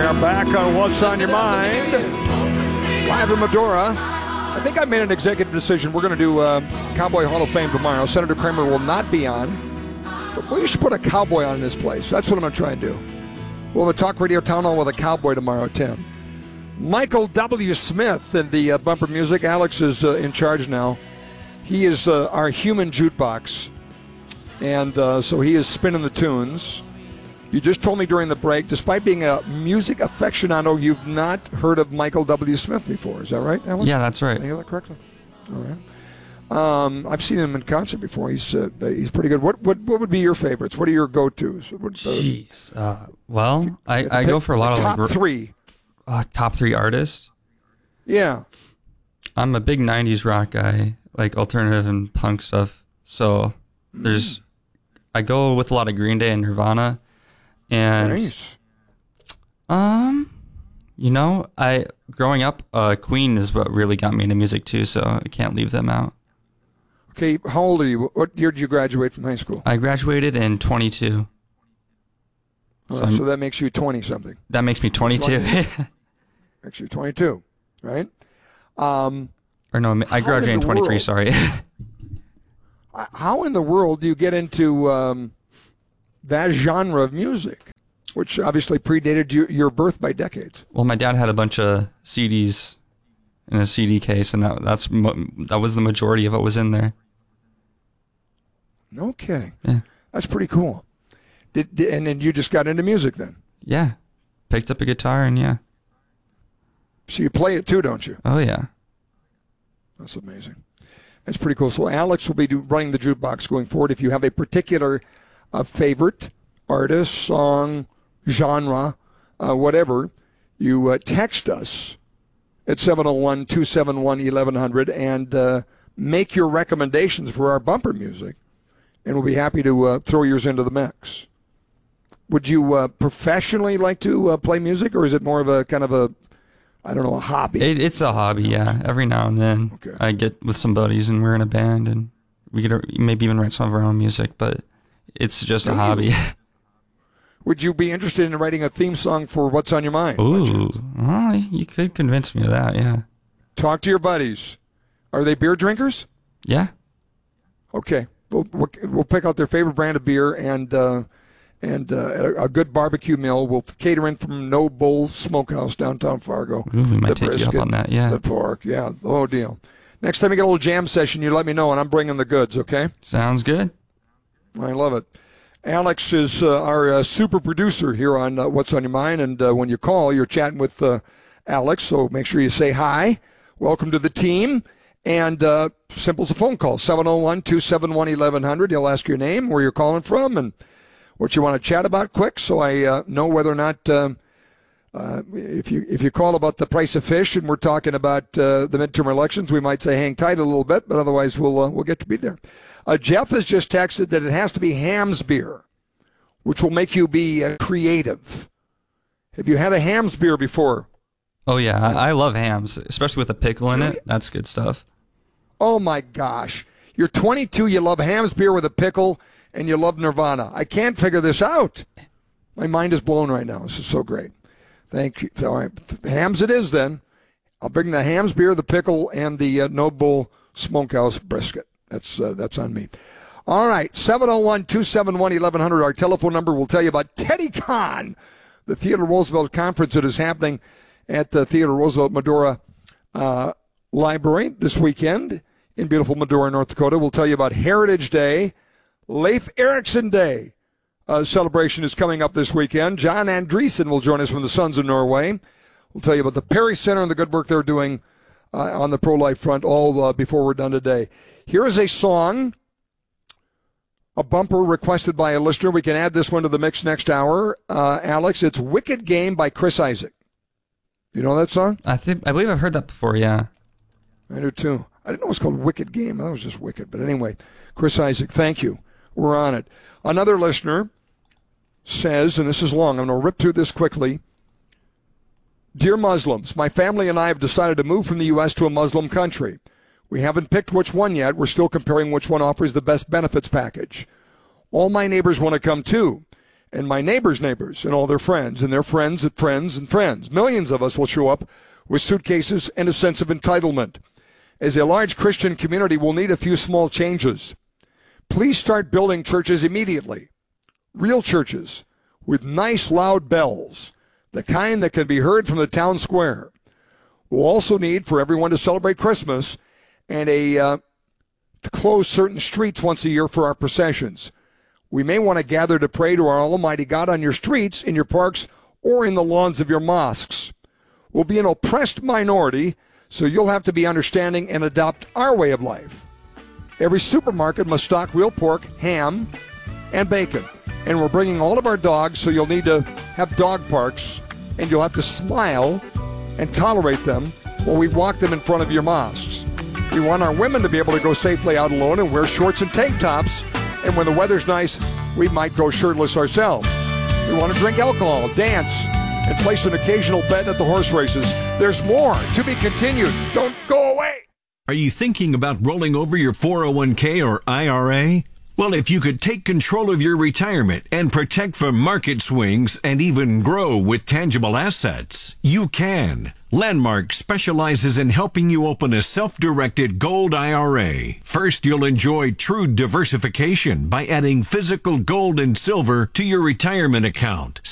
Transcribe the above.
are back on What's on Your Mind. Live in Medora. I think I made an executive decision. We're going to do Cowboy Hall of Fame tomorrow. Senator Kramer will not be on. But we should put a cowboy on in this place. That's what I'm going to try and do. We'll have a talk radio town hall with a cowboy tomorrow at 10. Michael W. Smith and the bumper music. Alex is in charge now. He is our human jukebox. And so he is spinning the tunes. You just told me during the break, despite being a music aficionado, you've not heard of Michael W. Smith before. Is that right, Alex? Yeah, that's right. Did I hear that correctly? All right. I've seen him in concert before. He's pretty good. What would be your favorites? What are your go-tos? Jeez. Well, I go for a lot of top three. Top three artists? Yeah. I'm a big 90s rock guy, like alternative and punk stuff. So I go with a lot of Green Day and Nirvana. And nice. Growing up, Queen is what really got me into music too, so I can't leave them out. Okay, how old are you? What year did you graduate from high school? I graduated in 22. So that makes you 20-something. That makes me 22. Makes you 22, right? I graduated in 23, sorry. How in the world do you get into that genre of music, which obviously predated your birth by decades? Well, my dad had a bunch of CDs in a CD case, and that was the majority of what was in there. No kidding. Yeah. That's pretty cool. And then you just got into music then? Yeah. Picked up a guitar, and yeah. So you play it too, don't you? Oh, yeah. That's amazing. That's pretty cool. So Alex will be running the jukebox going forward. If you have a particular favorite artist, song, genre, whatever, you text us at 701-271-1100 and make your recommendations for our bumper music, and we'll be happy to throw yours into the mix. Would you professionally like to play music, or is it more of a kind of a hobby? It's a hobby, yeah. Every now and then I get with some buddies and we're in a band and we could maybe even write some of our own music, but it's just a hobby. Would you be interested in writing a theme song for What's on Your Mind? Ooh, well, you could convince me of that, yeah. Talk to your buddies. Are they beer drinkers? Yeah. Okay. We'll pick out their favorite brand of beer and a good barbecue meal. We'll cater in from No Bull Smokehouse, downtown Fargo. Ooh, we might take you up on that, yeah. The pork, yeah, the whole deal. Next time you get a little jam session, you let me know, and I'm bringing the goods, okay? Sounds good. I love it. Alex is our super producer here on What's on Your Mind, and when you call, you're chatting with Alex, so make sure you say hi. Welcome to the team, and simple as a phone call, 701-271-1100. You'll ask your name, where you're calling from, and what you want to chat about quick, so I know whether or not if you call about the price of fish and we're talking about the midterm elections, we might say hang tight a little bit, but otherwise we'll get to be there. Jeff has just texted that it has to be Hamm's beer, which will make you be creative. Have you had a Hamm's beer before? Oh, yeah. I love Hamm's, especially with a pickle in it. That's good stuff. Oh, my gosh. You're 22, you love Hamm's beer with a pickle, and you love Nirvana. I can't figure this out. My mind is blown right now. This is so great. Thank you. All right. Hamm's it is then. I'll bring the Hamm's beer, the pickle, and the No Bull Smokehouse brisket. That's on me. All right. 701-271-1100. Our telephone number will tell you about Teddy Khan, the Theodore Roosevelt conference that is happening at the Theodore Roosevelt Medora Library this weekend in beautiful Medora, North Dakota. We'll tell you about Heritage Day. Leif Erikson Day celebration is coming up this weekend. John Andreessen will join us from the Sons of Norway. We'll tell you about the Perry Center and the good work they're doing on the pro-life front, all before we're done today. Here is a song, a bumper requested by a listener. We can add this one to the mix next hour. Alex, it's Wicked Game by Chris Isaak. You know that song? I believe I've heard that before, yeah. I do too. I didn't know it was called Wicked Game. That was just Wicked. But anyway, Chris Isaak, thank you. We're on it. Another listener says, and this is long, I'm going to rip through this quickly. Dear Muslims, my family and I have decided to move from the U.S. to a Muslim country. We haven't picked which one yet. We're still comparing which one offers the best benefits package. All my neighbors want to come too. and my neighbors' neighbors and all their friends and their friends and friends and friends. Millions of us will show up with suitcases and a sense of entitlement. As a large Christian community, we'll need a few small changes. Please start building churches immediately. Real churches with nice loud bells, the kind that can be heard from the town square. We'll also need for everyone to celebrate Christmas and to close certain streets once a year for our processions. We may want to gather to pray to our Almighty God on your streets, in your parks, or in the lawns of your mosques. We'll be an oppressed minority, so you'll have to be understanding and adopt our way of life. Every supermarket must stock real pork, ham, and bacon. And we're bringing all of our dogs, so you'll need to have dog parks, and you'll have to smile and tolerate them while we walk them in front of your mosques. We want our women to be able to go safely out alone and wear shorts and tank tops. And when the weather's nice, we might go shirtless ourselves. We want to drink alcohol, dance, and place an occasional bet at the horse races. There's more to be continued. Don't go away. Are you thinking about rolling over your 401k or IRA? Well, if you could take control of your retirement and protect from market swings and even grow with tangible assets, you can. Landmark specializes in helping you open a self-directed gold IRA. First, you'll enjoy true diversification by adding physical gold and silver to your retirement account.